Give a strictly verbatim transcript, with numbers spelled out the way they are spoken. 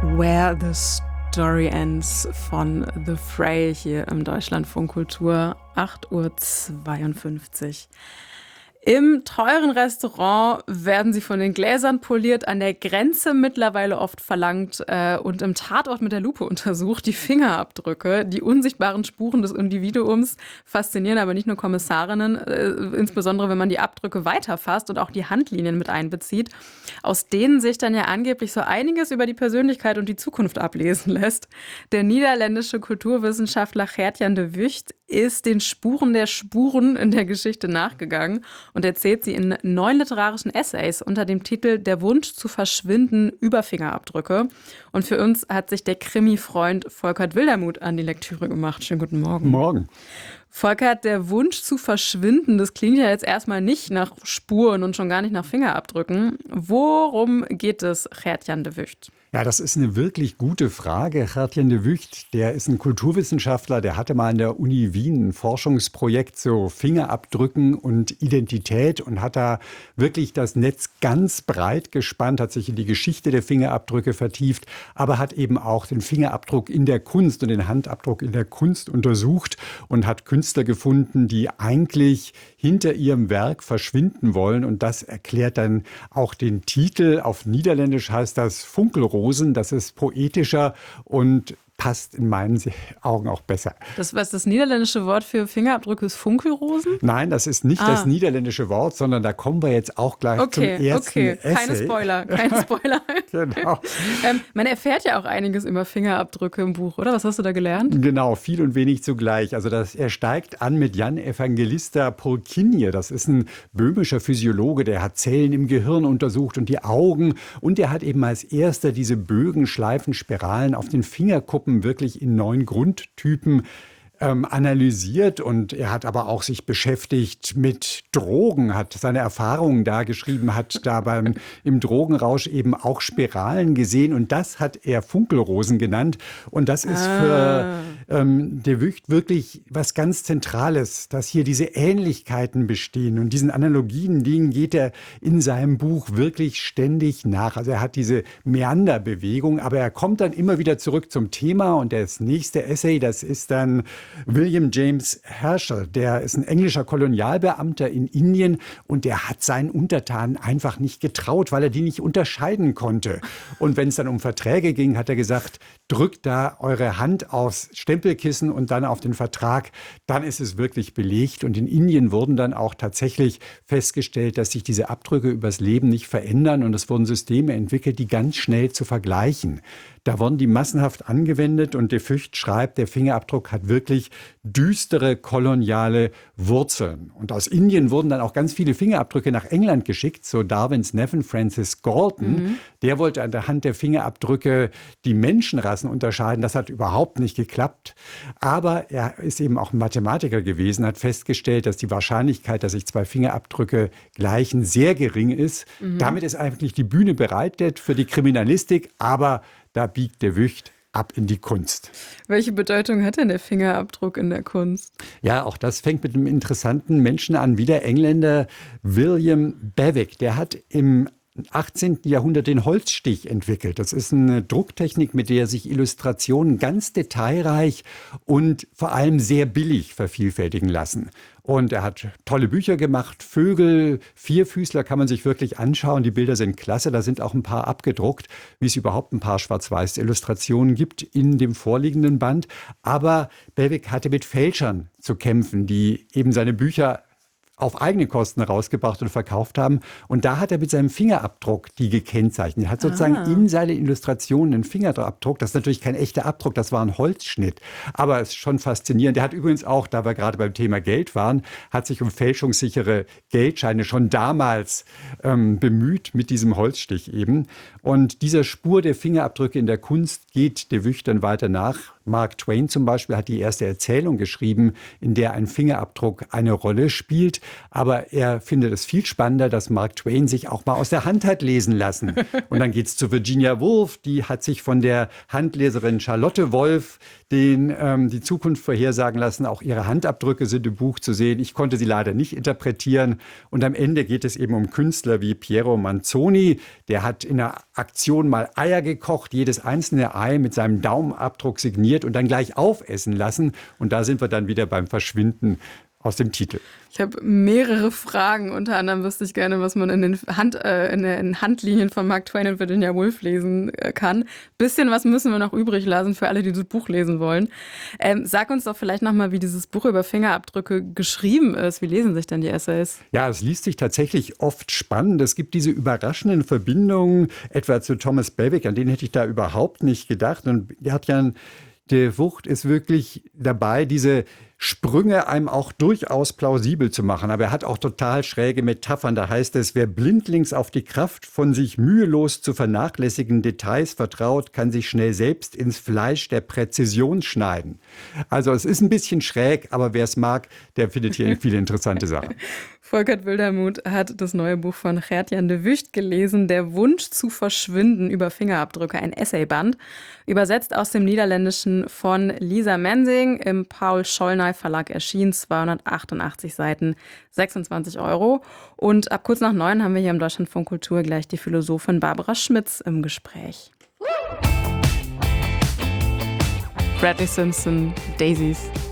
Where the Story Ends von The Fray hier im Deutschlandfunk Kultur, acht Uhr zweiundfünfzig. Im teuren Restaurant werden sie von den Gläsern poliert, an der Grenze mittlerweile oft verlangt äh, und im Tatort mit der Lupe untersucht. Die Fingerabdrücke, die unsichtbaren Spuren des Individuums faszinieren aber nicht nur Kommissarinnen, äh, insbesondere wenn man die Abdrücke weiterfasst und auch die Handlinien mit einbezieht, aus denen sich dann ja angeblich so einiges über die Persönlichkeit und die Zukunft ablesen lässt. Der niederländische Kulturwissenschaftler Gert-Jan de Wucht ist den Spuren der Spuren in der Geschichte nachgegangen und erzählt sie in neun literarischen Essays unter dem Titel Der Wunsch zu verschwinden über Fingerabdrücke. Und für uns hat sich der Krimi-Freund Volkert Wildermuth an die Lektüre gemacht. Schönen guten Morgen. Morgen. Volkert, der Wunsch zu verschwinden, das klingt ja jetzt erstmal nicht nach Spuren und schon gar nicht nach Fingerabdrücken. Worum geht es, Gert-Jan de Wucht? Ja, das ist eine wirklich gute Frage. Gert-Jan de Wucht, der ist ein Kulturwissenschaftler, der hatte mal an der Uni Wien ein Forschungsprojekt zu Fingerabdrücken und Identität und hat da wirklich das Netz ganz breit gespannt, hat sich in die Geschichte der Fingerabdrücke vertieft, aber hat eben auch den Fingerabdruck in der Kunst und den Handabdruck in der Kunst untersucht und hat Künstler gefunden, die eigentlich hinter ihrem Werk verschwinden wollen. Und das erklärt dann auch den Titel. Auf Niederländisch heißt das Funkelrosen. Das ist poetischer und passt in meinen Augen auch besser. Das, was das niederländische Wort für Fingerabdrücke ist, Funkelrosen? Nein, das ist nicht ah. das niederländische Wort, sondern da kommen wir jetzt auch gleich okay, zum ersten okay. Essay. Keine Spoiler, keine Spoiler. Genau. ähm, man erfährt ja auch einiges über Fingerabdrücke im Buch, oder? Was hast du da gelernt? Genau, viel und wenig zugleich. Also das, er steigt an mit Jan Evangelista Purkinje. Das ist ein böhmischer Physiologe, der hat Zellen im Gehirn untersucht und die Augen. Und der hat eben als erster diese Bögen, Schleifen, Spiralen auf den Fingerkuppen wirklich in neun Grundtypen ähm, analysiert. Und er hat aber auch sich beschäftigt mit Drogen, hat seine Erfahrungen da geschrieben, hat da beim, im Drogenrausch eben auch Spiralen gesehen. Und das hat er Funkelrosen genannt. Und das ist ah. für ähm, de Wucht wirklich was ganz Zentrales, dass hier diese Ähnlichkeiten bestehen. Und diesen Analogien, denen geht er in seinem Buch wirklich ständig nach. Also er hat diese Meanderbewegung, aber er kommt dann immer wieder zurück zum Thema. Und das nächste Essay, das ist dann William James Herschel, der ist ein englischer Kolonialbeamter in Indien und der hat seinen Untertanen einfach nicht getraut, weil er die nicht unterscheiden konnte. Und wenn es dann um Verträge ging, hat er gesagt, drückt da eure Hand aufs Stempelkissen und dann auf den Vertrag, dann ist es wirklich belegt. Und in Indien wurden dann auch tatsächlich festgestellt, dass sich diese Abdrücke übers Leben nicht verändern und es wurden Systeme entwickelt, die ganz schnell zu vergleichen. Da wurden die massenhaft angewendet und de Wucht schreibt, der Fingerabdruck hat wirklich düstere koloniale Wurzeln. Und aus Indien wurden dann auch ganz viele Fingerabdrücke nach England geschickt, so Darwins Neffen Francis Galton. Mhm. Der wollte an der Hand der Fingerabdrücke die Menschenrassen unterscheiden. Das hat überhaupt nicht geklappt. Aber er ist eben auch ein Mathematiker gewesen, hat festgestellt, dass die Wahrscheinlichkeit, dass sich zwei Fingerabdrücke gleichen, sehr gering ist. Mhm. Damit ist eigentlich die Bühne bereitet für die Kriminalistik, aber da biegt de Wucht ab in die Kunst. Welche Bedeutung hat denn der Fingerabdruck in der Kunst? Ja, auch das fängt mit einem interessanten Menschen an, wie der Engländer William Bewick. Der hat im achtzehnten Jahrhundert den Holzstich entwickelt. Das ist eine Drucktechnik, mit der sich Illustrationen ganz detailreich und vor allem sehr billig vervielfältigen lassen. Und er hat tolle Bücher gemacht, Vögel, Vierfüßler kann man sich wirklich anschauen. Die Bilder sind klasse, da sind auch ein paar abgedruckt, wie es überhaupt ein paar Schwarz-Weiß-Illustrationen gibt in dem vorliegenden Band. Aber Bewick hatte mit Fälschern zu kämpfen, die eben seine Bücher auf eigene Kosten rausgebracht und verkauft haben. Und da hat er mit seinem Fingerabdruck die gekennzeichnet. Er hat sozusagen ah. in seine Illustrationen einen Fingerabdruck. Das ist natürlich kein echter Abdruck, das war ein Holzschnitt. Aber es ist schon faszinierend. Er hat übrigens auch, da wir gerade beim Thema Geld waren, hat sich um fälschungssichere Geldscheine schon damals ähm, bemüht mit diesem Holzstich eben. Und dieser Spur der Fingerabdrücke in der Kunst geht de Wucht dann weiter nach. Mark Twain zum Beispiel hat die erste Erzählung geschrieben, in der ein Fingerabdruck eine Rolle spielt. Aber er findet es viel spannender, dass Mark Twain sich auch mal aus der Hand hat lesen lassen. Und dann geht es zu Virginia Woolf, die hat sich von der Handleserin Charlotte Wolf den, ähm, die Zukunft vorhersagen lassen. Auch ihre Handabdrücke sind im Buch zu sehen. Ich konnte sie leider nicht interpretieren. Und am Ende geht es eben um Künstler wie Piero Manzoni. Der hat in einer Aktion mal Eier gekocht, jedes einzelne Ei mit seinem Daumenabdruck signiert und dann gleich aufessen lassen. Und da sind wir dann wieder beim Verschwinden aus dem Titel. Ich habe mehrere Fragen. Unter anderem wüsste ich gerne, was man in den, Hand, äh, in den Handlinien von Mark Twain und Virginia Woolf lesen äh, kann. Bisschen was müssen wir noch übrig lassen für alle, die das Buch lesen wollen. Ähm, sag uns doch vielleicht nochmal, wie dieses Buch über Fingerabdrücke geschrieben ist. Wie lesen sich denn die Essays? Ja, es liest sich tatsächlich oft spannend. Es gibt diese überraschenden Verbindungen, etwa zu Thomas Bewick, an den hätte ich da überhaupt nicht gedacht. Und er hat ja ein De Vught ist wirklich dabei, diese Sprünge einem auch durchaus plausibel zu machen. Aber er hat auch total schräge Metaphern. Da heißt es, wer blindlings auf die Kraft von sich mühelos zu vernachlässigen Details vertraut, kann sich schnell selbst ins Fleisch der Präzision schneiden. Also es ist ein bisschen schräg, aber wer es mag, der findet hier viele interessante Sachen. Volkert Wildermuth hat das neue Buch von Gert-Jan de Vught gelesen, Der Wunsch zu verschwinden über Fingerabdrücke, ein Essayband. Übersetzt aus dem Niederländischen von Lisa Mensing, im Paul Schollnay Verlag erschienen, zweihundertachtundachtzig Seiten, sechsundzwanzig Euro. Und ab kurz nach neun haben wir hier im Deutschlandfunk Kultur gleich die Philosophin Barbara Schmitz im Gespräch. Bradley Simpson, Daisies.